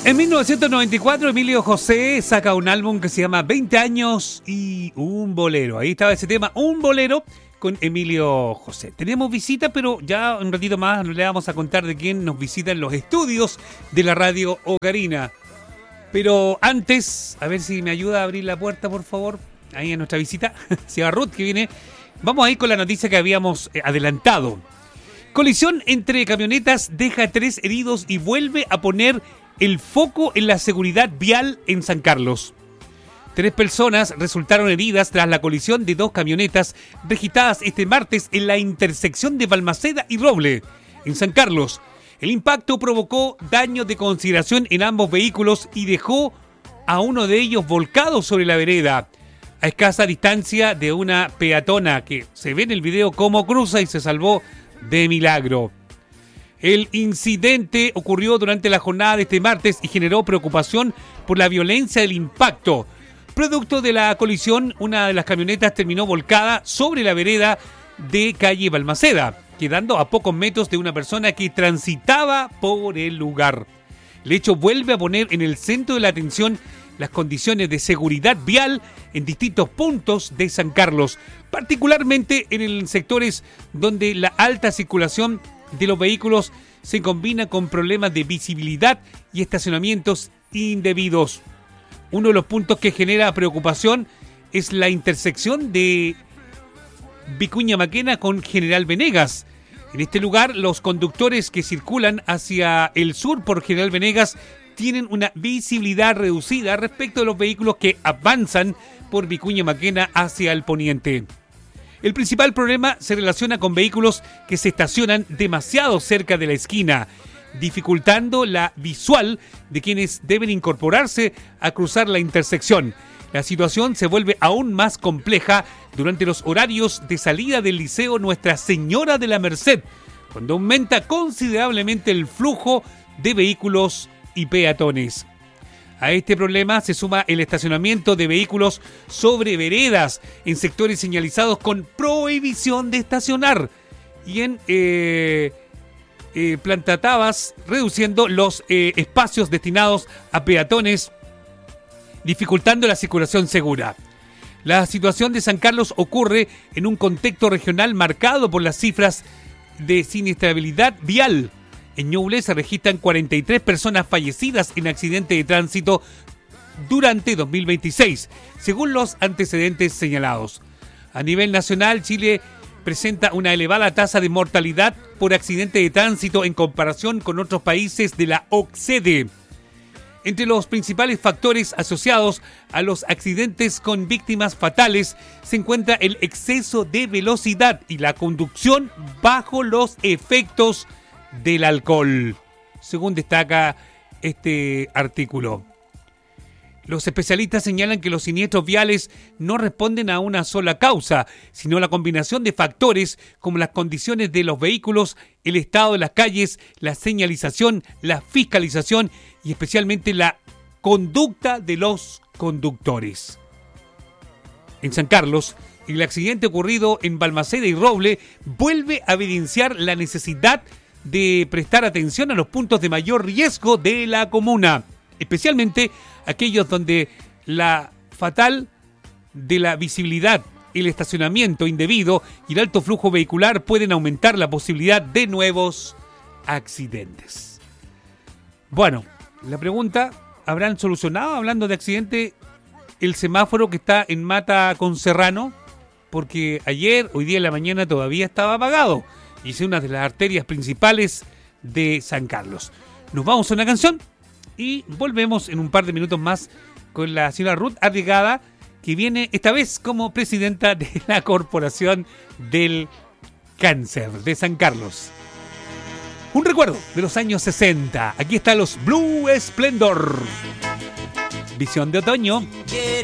En 1994, Emilio José saca un álbum que se llama 20 años y un bolero. Ahí estaba ese tema, un bolero, con Emilio José. Teníamos visita, pero ya un ratito más le vamos a contar de quién nos visita en los estudios de la radio Ocarina. Pero antes, a ver si me ayuda a abrir la puerta, por favor, ahí a nuestra visita, Ciudad Ruth, que viene. Vamos a ir con la noticia que habíamos adelantado. Colisión entre camionetas deja 3 heridos y vuelve a poner el foco en la seguridad vial en San Carlos. 3 personas resultaron heridas tras la colisión de 2 camionetas registradas este martes en la intersección de Balmaceda y Roble, en San Carlos. El impacto provocó daños de consideración en ambos vehículos y dejó a uno de ellos volcado sobre la vereda, a escasa distancia de una peatona que se ve en el video cómo cruza y se salvó de milagro. El incidente ocurrió durante la jornada de este martes y generó preocupación por la violencia del impacto. Producto de la colisión, una de las camionetas terminó volcada sobre la vereda de calle Balmaceda, quedando a pocos metros de una persona que transitaba por el lugar. El hecho vuelve a poner en el centro de la atención las condiciones de seguridad vial en distintos puntos de San Carlos, particularmente en sectores donde la alta circulación de los vehículos se combina con problemas de visibilidad y estacionamientos indebidos. Uno de los puntos que genera preocupación es la intersección de Vicuña Maquena con General Venegas. En este lugar, los conductores que circulan hacia el sur por General Venegas tienen una visibilidad reducida respecto de los vehículos que avanzan por Vicuña Maquena hacia el poniente. El principal problema se relaciona con vehículos que se estacionan demasiado cerca de la esquina, dificultando la visual de quienes deben incorporarse a cruzar la intersección. La situación se vuelve aún más compleja durante los horarios de salida del Liceo Nuestra Señora de la Merced, cuando aumenta considerablemente el flujo de vehículos y peatones. A este problema se suma el estacionamiento de vehículos sobre veredas en sectores señalizados con prohibición de estacionar y en plantatabas, reduciendo los espacios destinados a peatones, dificultando la circulación segura. La situación de San Carlos ocurre en un contexto regional marcado por las cifras de siniestrabilidad vial. En Ñuble se registran 43 personas fallecidas en accidentes de tránsito durante 2026, según los antecedentes señalados. A nivel nacional, Chile presenta una elevada tasa de mortalidad por accidentes de tránsito en comparación con otros países de la OCDE. Entre los principales factores asociados a los accidentes con víctimas fatales se encuentra el exceso de velocidad y la conducción bajo los efectos del alcohol, según destaca este artículo. Los especialistas señalan que los siniestros viales no responden a una sola causa, sino a la combinación de factores como las condiciones de los vehículos, el estado de las calles, la señalización, la fiscalización y especialmente la conducta de los conductores. En San Carlos, el accidente ocurrido en Balmaceda y Roble vuelve a evidenciar la necesidad de prestar atención a los puntos de mayor riesgo de la comuna, especialmente aquellos donde la fatal de la visibilidad, el estacionamiento indebido y el alto flujo vehicular pueden aumentar la posibilidad de nuevos accidentes. Bueno, la pregunta, ¿habrán solucionado, hablando de accidente, el semáforo que está en Mata con Serrano? Porque hoy día en la mañana todavía estaba apagado y es una de las arterias principales de San Carlos. Nos vamos a una canción y volvemos en un par de minutos más con la señora Ruth Arriagada, que viene esta vez como presidenta de la Corporación del Cáncer de San Carlos. Un recuerdo de los años 60. Aquí están los Blue Splendor. Visión de otoño.